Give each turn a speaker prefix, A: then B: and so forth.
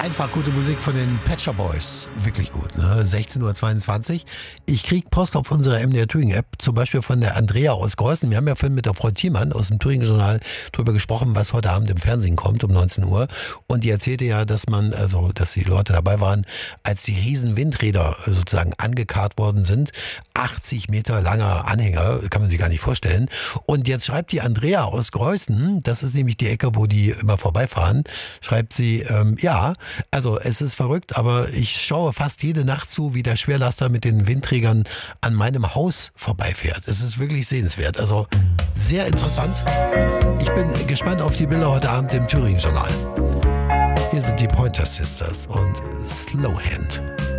A: Einfach gute Musik von den Pet Shop Boys. Wirklich gut, ne? 16:22 Uhr. Ich krieg Post auf unserer MDR Thüringen App, zum Beispiel von der Andrea aus Greußen. Wir haben ja vorhin mit der Frau Thiemann aus dem Thüringen Journal drüber gesprochen, was heute Abend im Fernsehen kommt um 19 Uhr. Und die erzählte ja, dass die Leute dabei waren, als die riesen Windräder sozusagen angekarrt worden sind. 80 Meter langer Anhänger, kann man sich gar nicht vorstellen. Und jetzt schreibt die Andrea aus Greußen, das ist nämlich die Ecke, wo die immer vorbeifahren, schreibt sie, also es ist verrückt, aber ich schaue fast jede Nacht zu, wie der Schwerlaster mit den Windträgern an meinem Haus vorbeifährt. Es ist wirklich sehenswert. Also sehr interessant. Ich bin gespannt auf die Bilder heute Abend im Thüringen Journal. Hier sind die Pointer Sisters und Slowhand.